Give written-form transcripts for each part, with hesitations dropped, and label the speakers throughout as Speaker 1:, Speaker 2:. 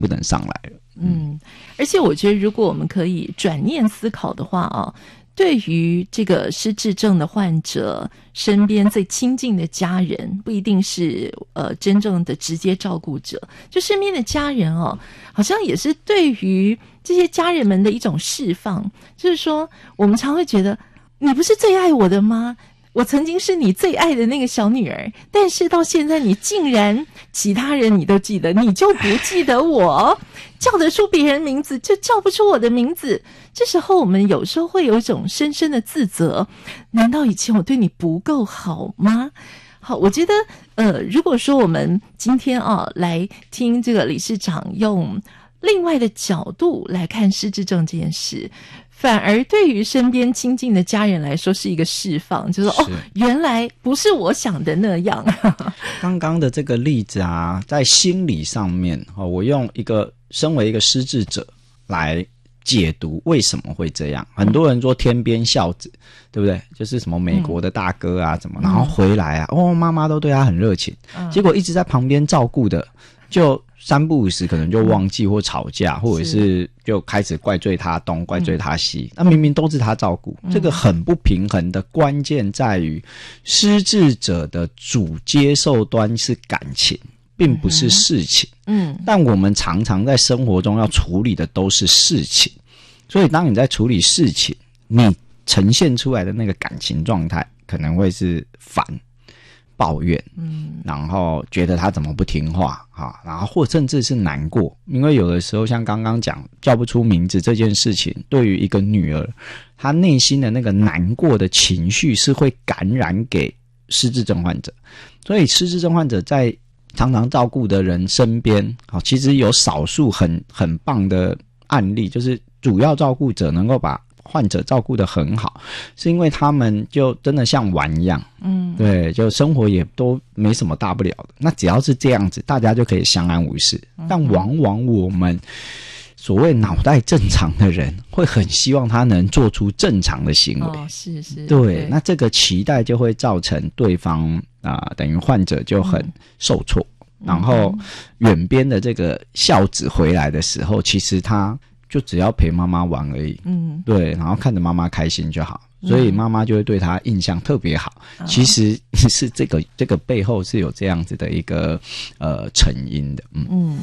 Speaker 1: 不能上来了。
Speaker 2: 而且我觉得如果我们可以转念思考的话啊，对于这个失智症的患者身边最亲近的家人，不一定是真正的直接照顾者，就身边的家人哦，好像也是对于这些家人们的一种释放。就是说我们常会觉得，你不是最爱我的吗？我曾经是你最爱的那个小女儿，但是到现在你竟然其他人你都记得，你就不记得我，叫得出别人名字就叫不出我的名字。这时候我们有时候会有一种深深的自责，难道以前我对你不够好吗？好，我觉得如果说我们今天来听这个理事长用另外的角度来看失智症这件事，反而对于身边亲近的家人来说是一个释放，就是说原来不是我想的那样。
Speaker 1: 刚刚的这个例子啊，在心理上面我用身为一个失智者来解读为什么会这样。很多人说天边孝子，对不对？就是什么美国的大哥啊怎么，然后回来啊妈妈都对他很热情，结果一直在旁边照顾的就三不五时可能就忘记或吵架，或者是就开始怪罪他东怪罪他西，那明明都是他照顾。这个很不平衡的关键在于失智者的主接受端是感情，并不是事情。但我们常常在生活中要处理的都是事情，所以当你在处理事情，你呈现出来的那个感情状态可能会是烦抱怨，然后觉得他怎么不听话然后或甚至是难过。因为有的时候像刚刚讲叫不出名字这件事情，对于一个女儿，她内心的那个难过的情绪是会感染给失智症患者。所以失智症患者在常常照顾的人身边其实有少数很棒的案例，就是主要照顾者能够把患者照顾得很好，是因为他们就真的像玩一样，对，就生活也都没什么大不了的。那只要是这样子，大家就可以相安无事。但往往我们所谓脑袋正常的人，会很希望他能做出正常的行为。
Speaker 2: 是，
Speaker 1: 对，那这个期待就会造成对方等于患者就很受挫。然后远边的这个孝子回来的时候，其实他就只要陪妈妈玩而已，对，然后看着妈妈开心就好，所以妈妈就会对他印象特别好。其实是这个背后是有这样子的一个成因的。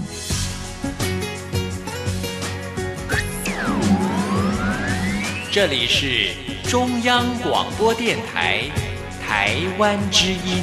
Speaker 3: 这里是中央广播电台台湾之音。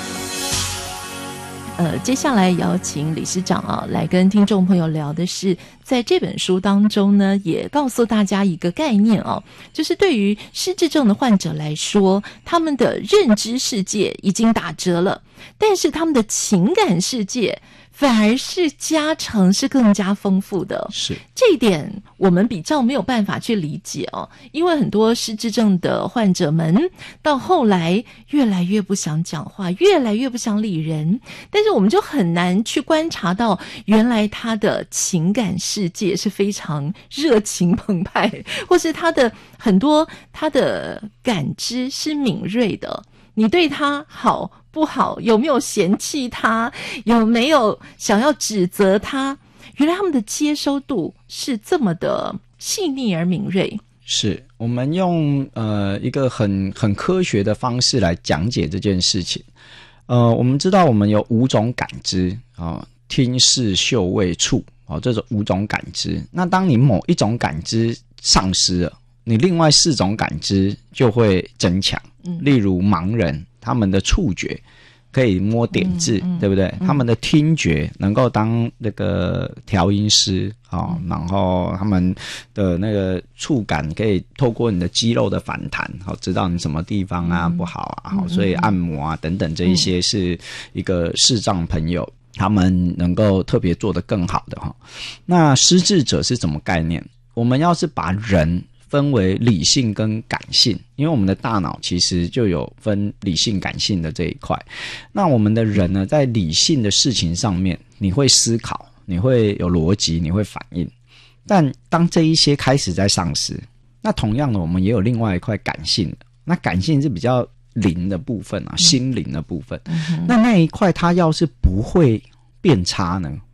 Speaker 2: 接下来邀请理事长来跟听众朋友聊的是，在这本书当中呢，也告诉大家一个概念就是对于失智症的患者来说，他们的认知世界已经打折了，但是他们的情感世界反而是加成，是更加丰富的。
Speaker 1: 是
Speaker 2: 这一点我们比较没有办法去理解因为很多失智症的患者们到后来越来越不想讲话，越来越不想理人，但是我们就很难去观察到原来他的情感世界是非常热情澎湃，或是他的很多他的感知是敏锐的。你对他好不好，有没有嫌弃他，有没有想要指责他，原来他们的接收度是这么的细腻而敏锐。
Speaker 1: 是我们用一个很科学的方式来讲解这件事情。我们知道我们有5种感知听视嗅味触这种5种感知。那当你某一种感知丧失了，你另外4种感知就会增强。例如盲人，他们的触觉可以摸点字，对不对？他们的听觉能够当那个调音师然后他们的那个触感可以透过你的肌肉的反弹知道你什么地方不好所以按摩等等这一些是一个视障朋友他们能够特别做得更好的那失智者是什么概念？我们要是把人分为理性跟感性，因为我们的大脑其实就有分理性感性的这一块。那我们的人呢，在理性的事情上面，你会思考，你会有逻辑，你会反应。但当这一些开始在丧失，那同样的我们也有另外一块感性的。那感性是比较灵的部分心灵的部分。那一块它要是不会变差呢，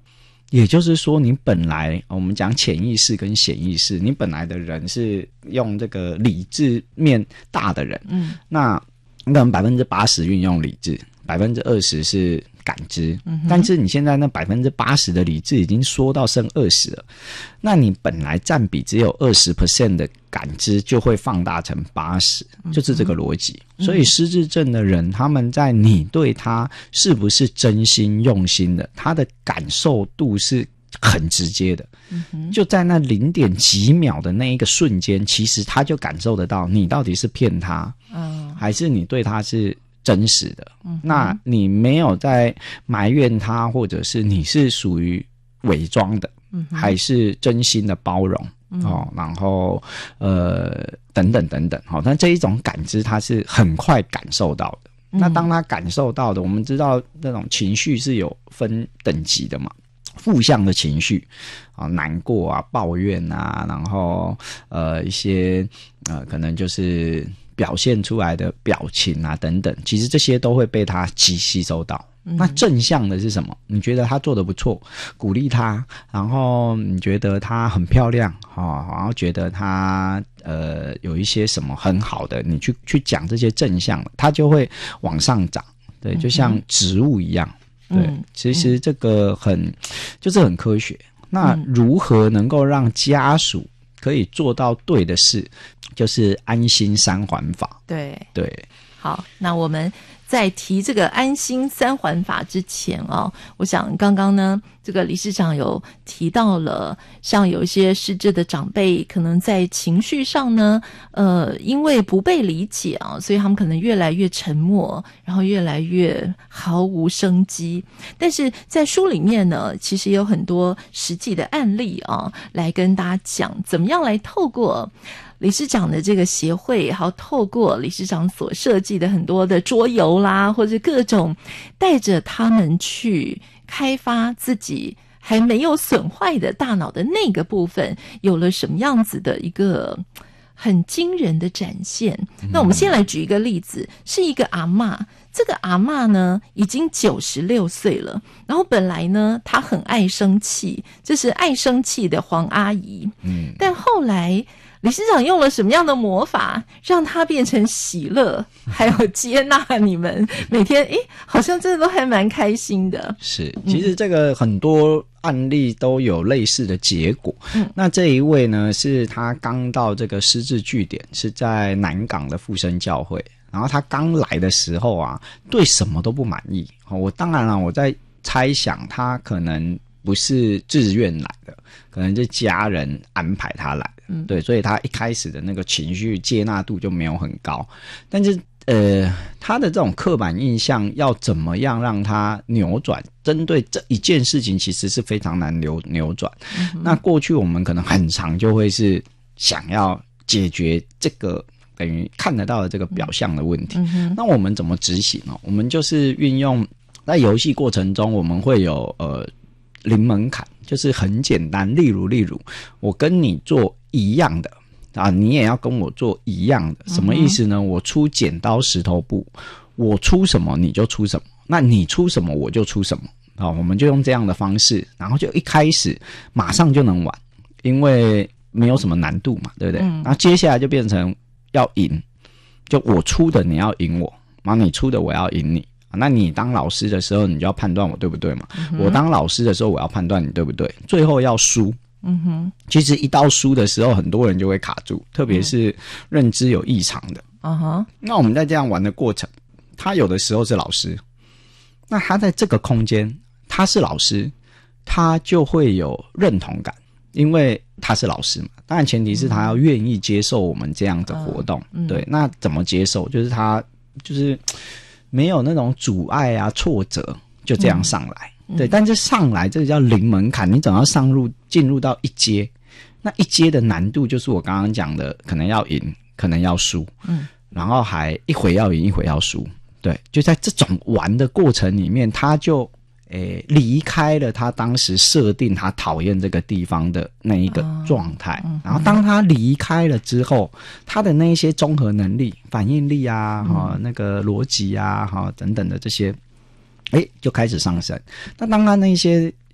Speaker 1: 也就是说，你本来我们讲潜意识跟显意识，你本来的人是用这个理智面大的人，那你可能80%运用理智，20%是感知，但是你现在那80%的理智已经缩到剩20了，那你本来占比只有20% 的感知就会放大成80，就是这个逻辑。所以失智症的人，他们在你对他是不是真心用心的，他的感受度是很直接的，就在那0点几秒的那一个瞬间，其实他就感受得到你到底是骗他，还是你对他是真实的。那你没有在埋怨他，或者是你是属于伪装的，还是真心的包容，然后等等等等，那这一种感知他是很快感受到的。那当他感受到的，我们知道那种情绪是有分等级的嘛，负向的情绪难过啊、抱怨啊，然后一些可能就是表现出来的表情啊等等，其实这些都会被他吸收到。那正向的是什么？你觉得他做得不错，鼓励他，然后你觉得他很漂亮，然后觉得他有一些什么很好的，你去讲这些正向的，他就会往上涨。对，就像植物一样。对，其实这个就是很科学。那如何能够让家属可以做到对的事，就是安心3环法。对，
Speaker 2: 好，那我们在提这个安心3环法之前我想刚刚呢，这个理事长有提到了，像有一些失智的长辈，可能在情绪上呢，因为不被理解所以他们可能越来越沉默，然后越来越毫无生机。但是在书里面呢，其实有很多实际的案例来跟大家讲，怎么样来透过理事长的这个协会，还有透过理事长所设计的很多的桌游啦，或者各种带着他们去开发自己还没有损坏的大脑的那个部分，有了什么样子的一个很惊人的展现。那我们先来举一个例子，是一个阿嬷，这个阿嬷呢已经96岁了，然后本来呢她很爱生气，这是爱生气的黄阿姨，但后来理事长用了什么样的魔法，让他变成喜乐，还有接纳你们，每天好像真的都还蛮开心的。是，
Speaker 1: 其实这个很多案例都有类似的结果。那这一位呢，是他刚到这个失智据点，是在南港的复生教会。然后他刚来的时候对什么都不满意。我当然了，我在猜想他可能不是自愿来的，可能是家人安排他来的。对，所以他一开始的那个情绪接纳度就没有很高。但是他的这种刻板印象要怎么样让他扭转，针对这一件事情其实是非常难扭转。那过去我们可能很常就会是想要解决这个等于看得到的这个表象的问题。那我们怎么执行呢？我们就是运用在游戏过程中，我们会有零门槛，就是很简单。例如我跟你做一样的你也要跟我做一样的。什么意思呢？我出剪刀石头布，我出什么你就出什么，那你出什么我就出什么我们就用这样的方式，然后就一开始马上就能玩，因为没有什么难度嘛，对不对？然后接下来就变成要赢，就我出的你要赢我，然后你出的我要赢你。那你当老师的时候，你就要判断我对不对嘛？我当老师的时候，我要判断你对不对。最后要输。其实一到输的时候，很多人就会卡住，特别是认知有异常的。那我们在这样玩的过程，他有的时候是老师，那他在这个空间他是老师，他就会有认同感，因为他是老师嘛。当然前提是他要愿意接受我们这样的活动。对，那怎么接受？就是他就是没有那种阻碍挫折，就这样上来。对，但是上来这个叫零门槛，你总要进入到一阶，那一阶的难度就是我刚刚讲的，可能要赢，可能要输，然后还一回要赢，一回要输。对，就在这种玩的过程里面，他就离开了他当时设定他讨厌这个地方的那一个状态。然后当他离开了之后，他的那一些综合能力、反应力那个逻辑等等的这些就开始上升。那当他那些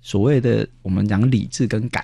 Speaker 1: 所谓的我们讲理智跟感